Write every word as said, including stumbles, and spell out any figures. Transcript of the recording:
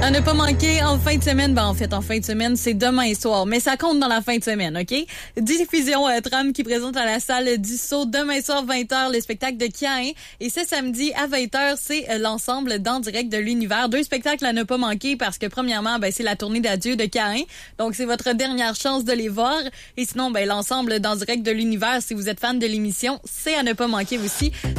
À ne pas manquer en fin de semaine, ben en fait en fin de semaine, c'est demain soir, mais ça compte dans la fin de semaine, OK? Diffusion euh, Tram qui présente à la salle du Sceau demain soir vingt heures le spectacle de Caïn et ce samedi à vingt heures, c'est euh, l'ensemble d'En direct de l'univers. Deux spectacles à ne pas manquer parce que premièrement, ben c'est la tournée d'adieu de Caïn. Donc c'est votre dernière chance de les voir et sinon ben l'ensemble d'En direct de l'univers si vous êtes fan de l'émission, c'est à ne pas manquer aussi.